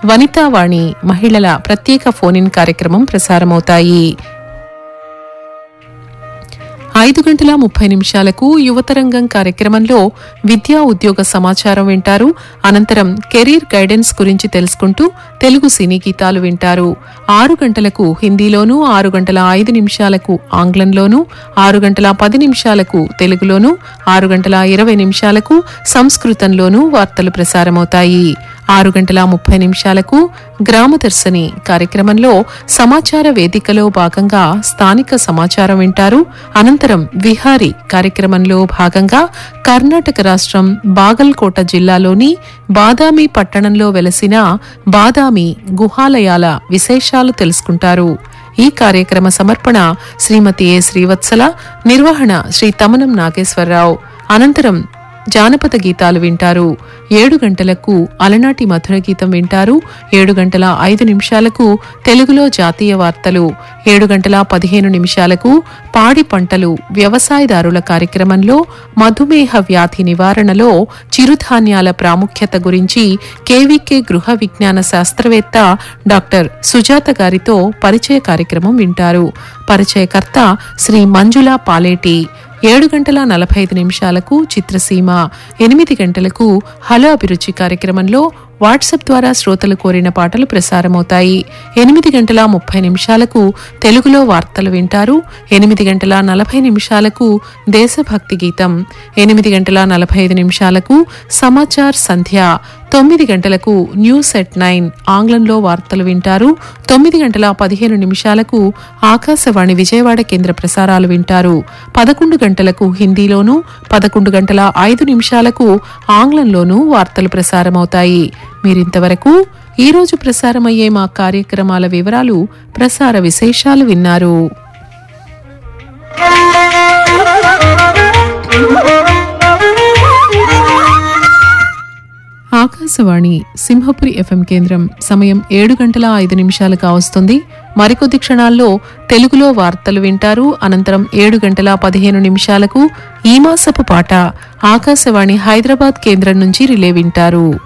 వనితావాణి మహిళల ప్రత్యేక phone in కార్యక్రమం ప్రసారమవుతాయి. 5:30 యువతరంగం కార్యక్రమంలో విద్యా ఉద్యోగ సమాచారం వింటారు. అనంతరం కెరీర్ గైడెన్స్ గురించి తెలుసుకుంటూ తెలుగు సినీ గీతాలు వింటారు. 6 గంటలకు హిందీలోనూ, 6:05 ఆంగ్లంలోనూ, 6:10 తెలుగులోనూ, 6:20 సంస్కృతంలోనూ వార్తలు ప్రసారమవుతాయి. 6:30 గ్రామదర్శిని కార్యక్రమంలో సమాచార వేదికలో భాగంగా స్థానిక సమాచారం వింటారు. అనంతరం విహారీ కార్యక్రమంలో భాగంగా కర్ణాటక రాష్ట్రం బాగల్కోట జిల్లాలోని బాదామి పట్టణంలో వెలసిన బాదామి గుహాలయాల విశేషాలు తెలుసుకుంటారు. ఈ కార్యక్రమ సమర్పణ శ్రీమతి ఏ శ్రీవత్సల, నిర్వహణ శ్రీ తమనం నాగేశ్వరరావు. అనంతరం జానపద గీతాలు వింటారు. 7 గంటలకు అలనాటి మధుర గీతం వింటారు. 7:05 తెలుగులో జాతీయ వార్తలు, 7:15 పాడి పంటలు వ్యవసాయదారుల కార్యక్రమంలో మధుమేహ వ్యాధి నివారణలో చిరుధాన్యాల ప్రాముఖ్యత గురించి కేవీకే గృహ విజ్ఞాన శాస్త్రవేత్త డాక్టర్ సుజాత గారితో పరిచయ కార్యక్రమం వింటారు. పరిచయకర్త శ్రీ మంజులా పాలేటి. 7:45 చిత్రసీమ, 8 గంటలకు హలో అభిరుచి కార్యక్రమంలో వాట్సాప్ ద్వారా శ్రోతలు కోరిన పాటలు ప్రసారమవుతాయి. 8:30 తెలుగులో వార్తలు వింటారు. 8:40 దేశభక్తి గీతం, 8:45 సమాచార్ సంధ్య, 9 గంటలకు న్యూస్ ఎట్ 9 ఆంగ్లంలో వార్తలు వింటారు. 9:15 ఆకాశవాణి విజయవాడ కేంద్ర ప్రసారాలు వింటారు. 11 గంటలకు హిందీలోనూ, 11:05 ఆంగ్లంలోనూ వార్తలు ప్రసారమవుతాయి. మీరింతవరకు ఈరోజు ప్రసారమయ్యే మా కార్యక్రమాల వివరాలు, ప్రసార విశేషాలు విన్నారు. ఆకాశవాణి సింహపురి ఎఫ్ఎం కేంద్రం. సమయం 7:05 కావస్తుంది. మరికొద్ది క్షణాల్లో తెలుగులో వార్తలు వింటారు. అనంతరం 7:15 ఈ మాసపు పాట ఆకాశవాణి హైదరాబాద్ కేంద్రం నుంచి రిలే వింటారు.